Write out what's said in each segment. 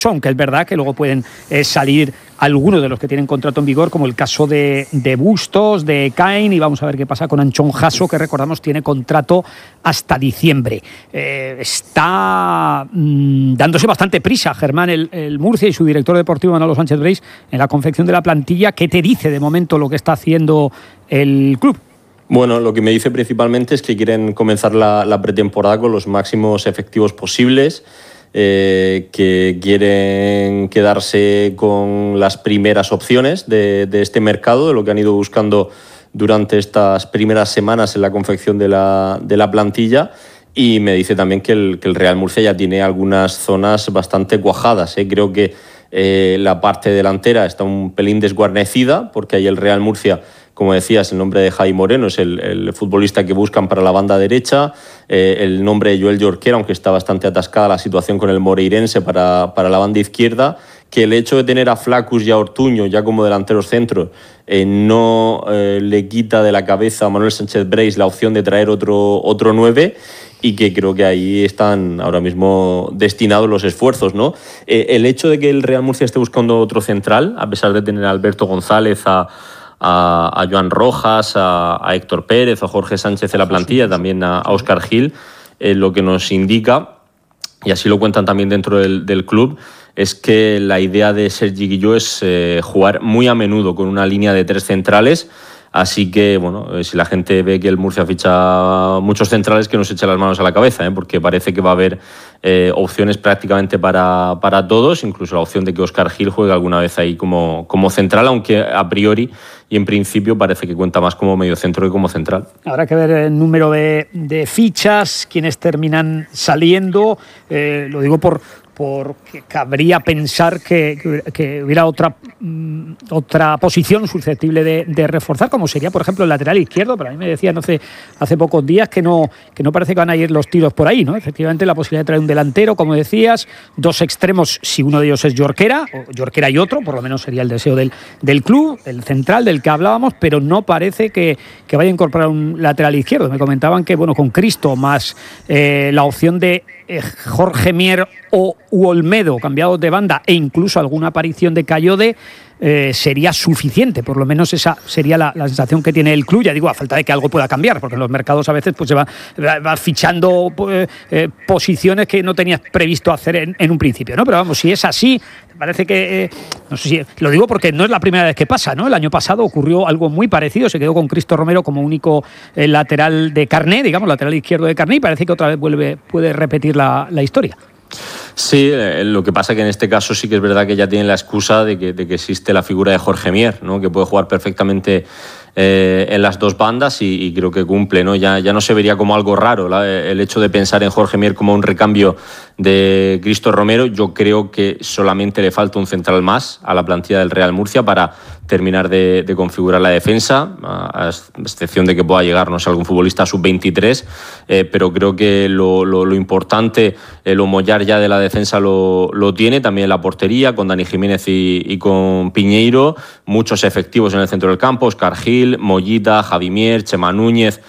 aunque es verdad que luego pueden salir algunos de los que tienen contrato en vigor, como el caso de Bustos, de Cain, y vamos a ver qué pasa con Anchón Jasso, que recordamos tiene contrato hasta diciembre. Está dándose bastante prisa Germán el Murcia y su director deportivo Manolo Sánchez Breis en la confección de la plantilla. ¿Qué te dice de momento lo que está haciendo el club? Bueno, lo que me dice principalmente es que quieren comenzar la pretemporada con los máximos efectivos posibles, que quieren quedarse con las primeras opciones de este mercado, de lo que han ido buscando durante estas primeras semanas en la confección de la plantilla. Y me dice también que el Real Murcia ya tiene algunas zonas bastante cuajadas. Creo que la parte delantera está un pelín desguarnecida, porque ahí el Real Murcia, como decías, el nombre de Javi Moreno es el futbolista que buscan para la banda derecha. El nombre de Joel Jorquera, aunque está bastante atascada la situación con el moreirense para la banda izquierda, que el hecho de tener a Flacus y a Ortuño ya como delanteros centros no le quita de la cabeza a Manuel Sánchez Breis la opción de traer otro 9, y que creo que ahí están ahora mismo destinados los esfuerzos, ¿no? El hecho de que el Real Murcia esté buscando otro central, a pesar de tener a Alberto González, a Joan Rojas, a Héctor Pérez, a Jorge Sánchez en la plantilla, también a Óscar Gil, lo que nos indica, y así lo cuentan también dentro del club, es que la idea de Sergi Guilló es jugar muy a menudo con una línea de 3 centrales. Así que, bueno, si la gente ve que el Murcia ficha muchos centrales, que no se eche las manos a la cabeza, porque parece que va a haber opciones prácticamente para todos, incluso la opción de que Óscar Gil juegue alguna vez ahí como central, aunque a priori y en principio parece que cuenta más como mediocentro que como central. Habrá que ver el número de fichas, quienes terminan saliendo. Lo digo porque cabría pensar que hubiera otra posición susceptible de reforzar, como sería, por ejemplo, el lateral izquierdo. Pero a mí me decían hace pocos días que no parece que van a ir los tiros por ahí, ¿no? Efectivamente, la posibilidad de traer un delantero, como decías, 2 extremos, si uno de ellos es Jorquera, o Jorquera y otro, por lo menos sería el deseo del club, el central del que hablábamos, pero no parece que vaya a incorporar un lateral izquierdo. Me comentaban que, bueno, con Cristo más la opción de Jorge Mier o Olmedo cambiados de banda, e incluso alguna aparición de Cayode, sería suficiente. Por lo menos esa sería la sensación que tiene el club. Ya digo, a falta de que algo pueda cambiar, porque en los mercados a veces pues se va fichando posiciones que no tenías previsto hacer en un principio, ¿no? Pero vamos, si es así, parece que no sé si lo digo porque no es la primera vez que pasa, ¿no? El año pasado ocurrió algo muy parecido, se quedó con Cristo Romero como único lateral de carné, digamos, lateral izquierdo de carné, y parece que otra vez puede repetir la historia. Sí, lo que pasa que en este caso sí que es verdad que ya tienen la excusa de que existe la figura de Jorge Mier, ¿no? Que puede jugar perfectamente en las dos bandas, y creo que cumple, ¿no? Ya no se vería como algo raro el hecho de pensar en Jorge Mier como un recambio de Cristo Romero. Yo creo que solamente le falta un central más a la plantilla del Real Murcia para terminar de configurar la defensa, a excepción de que pueda llegar, no sé, algún futbolista sub-23, pero creo que lo importante, lo mollar ya de la defensa lo tiene, también la portería, con Dani Jiménez y con Piñeiro, muchos efectivos en el centro del campo, Óscar Gil, Mollita, Javi Mier, Chema Núñez,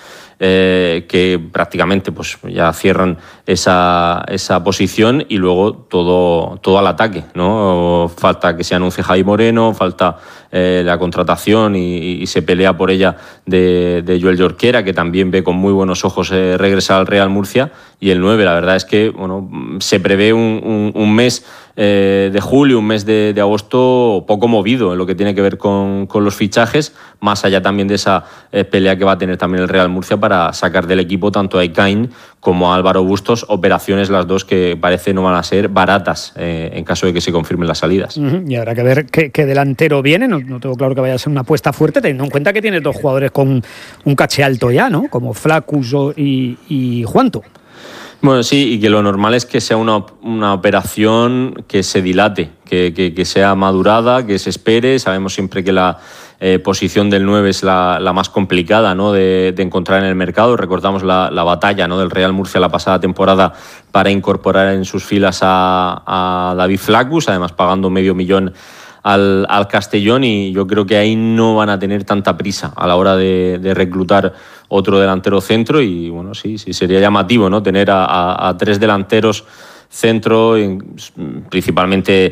que prácticamente pues ya cierran esa posición, y luego todo al ataque, ¿no? Falta que se anuncie Javi Moreno, falta la contratación y se pelea por ella de Joel Jorquera, que también ve con muy buenos ojos regresar al Real Murcia, y el 9, la verdad es que bueno, se prevé un mes de julio, un mes de agosto poco movido en lo que tiene que ver con los fichajes, más allá también de esa pelea que va a tener también el Real Murcia para sacar del equipo tanto a Ekain como a Álvaro Bustos, operaciones las dos que parece no van a ser baratas en caso de que se confirmen las salidas. Y habrá que ver qué delantero viene. No tengo claro que vaya a ser una apuesta fuerte, teniendo en cuenta que tiene 2 jugadores con un caché alto ya, ¿no? Como Flacus y Juanto. Bueno, sí, y que lo normal es que sea una operación que se dilate, que sea madurada, que se espere. Sabemos siempre que la posición del 9 es la más complicada, ¿no? de encontrar en el mercado. Recordamos la batalla, ¿no? del Real Murcia la pasada temporada para incorporar en sus filas a David Flacus, además pagando $500,000 al Castellón, y yo creo que ahí no van a tener tanta prisa a la hora de reclutar otro delantero centro. Y bueno, sí sería llamativo, ¿no? Tener a 3 delanteros centro, principalmente